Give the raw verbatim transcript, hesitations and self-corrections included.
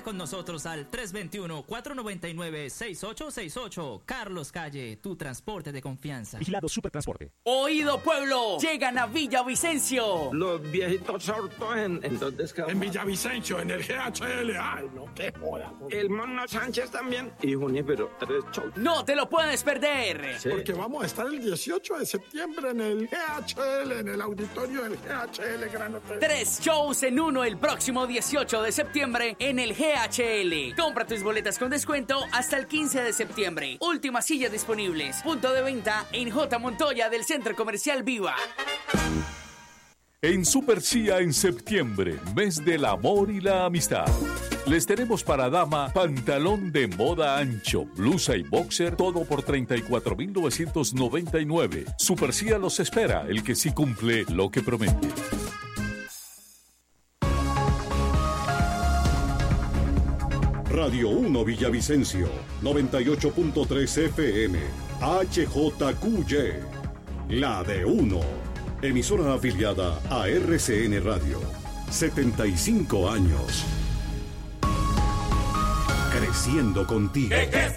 con nosotros al tres dos uno, cuatro nueve nueve, seis ocho seis ocho. Carlos Calle, tu transporte de confianza. Vigilado Supertransporte. Oído pueblo, llegan a Villavicencio. Los viejitos sordos en, en dónde es que En Villavicencio, en el G H L. Ay, no, qué joda. El Mono Sánchez también. Y Junípero, tres shows. No te lo puedes perder. Sí. Porque vamos a estar el dieciocho de septiembre en el G H L, en el auditorio del G H L Gran Hotel. Tres shows en uno el próximo dieciocho de septiembre en el G H L. Compra tus boletas con descuento hasta el quince de septiembre. Últimas sillas disponibles. Punto de venta en J. Montoya del Centro Comercial Viva. En Super Cia en septiembre, mes del amor y la amistad. Les tenemos para dama pantalón de moda ancho, blusa y boxer, todo por treinta y cuatro mil novecientos noventa y nueve. Super Cia los espera, el que sí cumple lo que promete. Radio uno Villavicencio, noventa y ocho punto tres F M, H J Q Y, la de uno. Emisora afiliada a R C N Radio. setenta y cinco años. Creciendo contigo.